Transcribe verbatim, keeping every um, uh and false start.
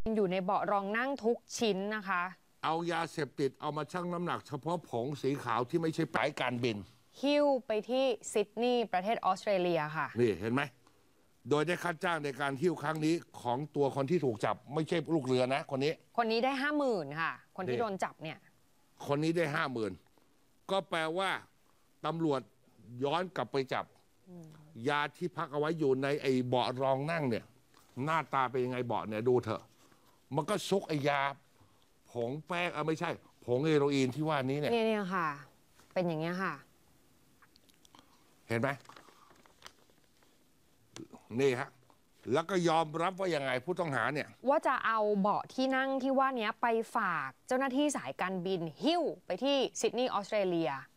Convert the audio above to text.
อยู่ในเบาะรองนั่งทุกชิ้นนะคะเอายาเสพติดเอามาชั่งน้ำหนักเฉพาะผงสีขาวที่ไม่ใช่สายการบินหิ้วไปที่ซิดนีย์ประเทศออสเตรเลียค่ะนี่เห็นไหมโดยได้ค่าจ้างในการหิ้วครั้งนี้ของตัวคนที่ถูกจับไม่ใช่ลูกเรือนะคนนี้คนนี้ได้ห้าหมื่นค่ะคนที่โดนจับเนี่ยคนนี้ได้ห้าหมื่นก็แปลว่าตำรวจย้อนกลับไปจับยาที่พักเอาไว้อยู่ในไอ้เบาะรองนั่งเนี่ยหน้าตาเป็นยังไงเบาะเนี่ยดูเถอะมันก็ซุกไอ้ยาผงแป้งอ่ะไม่ใช่ผงเฮโรอีนที่ว่านี้เนี่ยเนี่ยค่ะ เป็นอย่างเงี้ยค่ะเห็นไหมนี่ฮะแล้วก็ยอมรับว่ายังไงผู้ต้องหาเนี่ยว่าจะเอาเบาะที่นั่งที่ว่านี้ไปฝากเจ้าหน้าที่สายการบินหิ้วไปที่ซิดนีย์ออสเตรเลีย